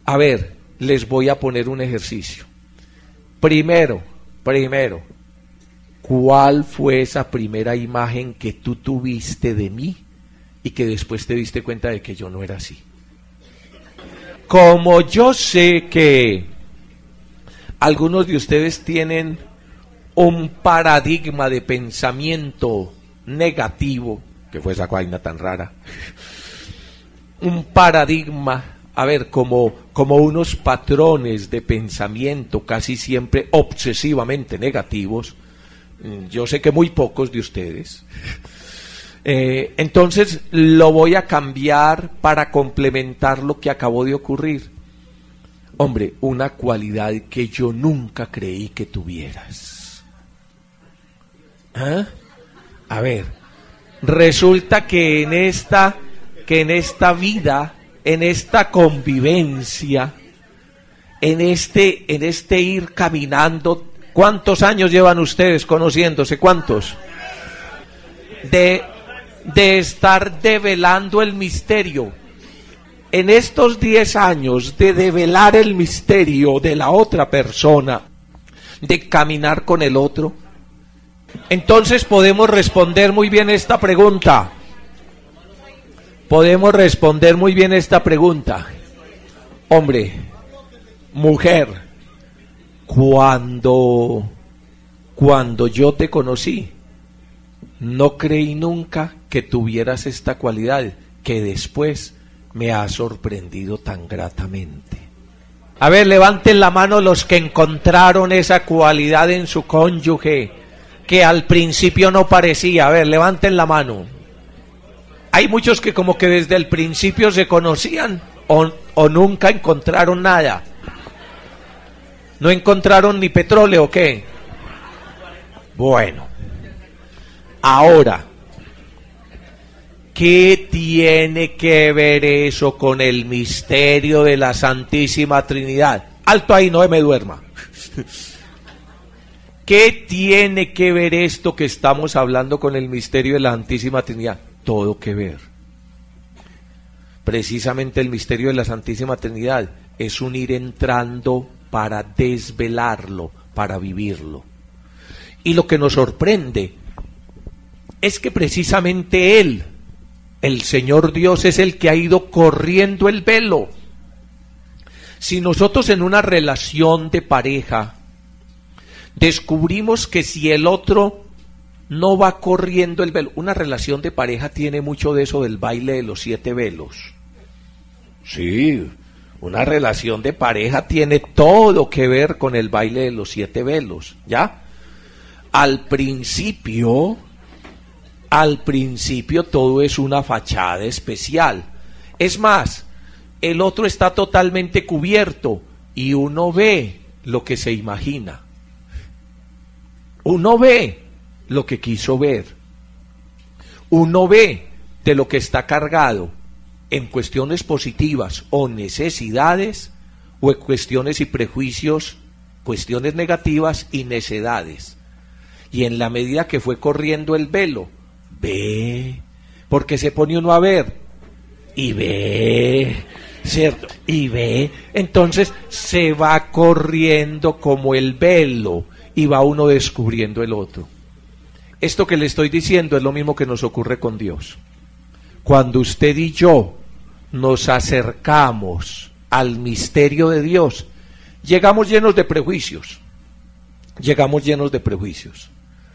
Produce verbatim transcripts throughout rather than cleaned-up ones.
A ver, les voy a poner un ejercicio. Primero, primero, ¿cuál fue esa primera imagen que tú tuviste de mí y que después te diste cuenta de que yo no era así? Como yo sé que algunos de ustedes tienen un paradigma de pensamiento negativo, que fue esa vaina tan rara, un paradigma, a ver, como, como unos patrones de pensamiento casi siempre obsesivamente negativos, yo sé que muy pocos de ustedes, eh, entonces lo voy a cambiar para complementar lo que acabó de ocurrir. Hombre, una cualidad que yo nunca creí que tuvieras. ¿Ah? A ver, resulta que en esta, que en esta vida, en esta convivencia, en este, en este ir caminando, ¿cuántos años llevan ustedes conociéndose? ¿Cuántos? De, de estar develando el misterio. En estos diez años de develar el misterio de la otra persona, de caminar con el otro, entonces podemos responder muy bien esta pregunta. Podemos responder muy bien esta pregunta. Hombre, mujer, cuando, cuando yo te conocí, no creí nunca que tuvieras esta cualidad que después me ha sorprendido tan gratamente. A ver, levanten la mano los que encontraron esa cualidad en su cónyuge que al principio no parecía. A ver, levanten la mano. Hay muchos que como que desde el principio se conocían o, o nunca encontraron nada. ¿No encontraron ni petróleo o qué? Bueno, ahora, ¿qué tiene que ver eso con el misterio de la Santísima Trinidad? Alto ahí, no me duerma. ¿Qué tiene que ver esto que estamos hablando con el misterio de la Santísima Trinidad? Todo que ver. Precisamente el misterio de la Santísima Trinidad es un ir entrando para desvelarlo, para vivirlo. Y lo que nos sorprende es que precisamente Él, el Señor Dios, es el que ha ido corriendo el velo. Si nosotros en una relación de pareja descubrimos que si el otro no va corriendo el velo, una relación de pareja tiene mucho de eso del baile de los siete velos. Sí, una relación de pareja tiene todo que ver con el baile de los siete velos, ¿ya? Al principio, al principio todo es una fachada especial. Es más, el otro está totalmente cubierto y uno ve lo que se imagina. Uno ve lo que quiso ver. Uno ve de lo que está cargado en cuestiones positivas o necesidades, o en cuestiones y prejuicios, cuestiones negativas y necedades. Y en la medida que fue corriendo el velo, ve, porque se pone uno a ver, y ve, ¿cierto? Y ve, entonces se va corriendo como el velo, y va uno descubriendo el otro. Esto que le estoy diciendo es lo mismo que nos ocurre con Dios. Cuando usted y yo nos acercamos al misterio de Dios, llegamos llenos de prejuicios. Llegamos llenos de prejuicios.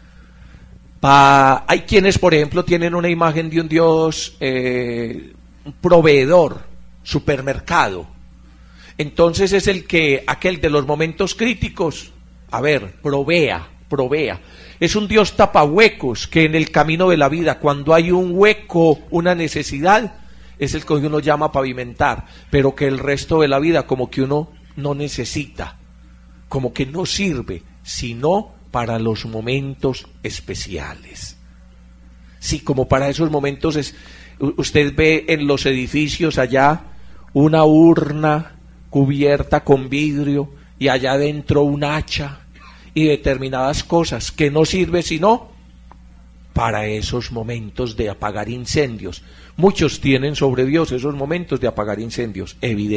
Pa, hay quienes, por ejemplo, tienen una imagen de un Dios eh, un proveedor, supermercado. Entonces es el que, aquel de los momentos críticos, a ver, provea, provea. Es un Dios tapahuecos que en el camino de la vida, cuando hay un hueco, una necesidad, es el que uno llama pavimentar, pero que el resto de la vida como que uno no necesita, como que no sirve, sino para los momentos especiales. Sí, como para esos momentos es, usted ve en los edificios allá una urna cubierta con vidrio y allá adentro un hacha y determinadas cosas que no sirve sino para esos momentos de apagar incendios. Muchos tienen sobre Dios esos momentos de apagar incendios, evidentemente.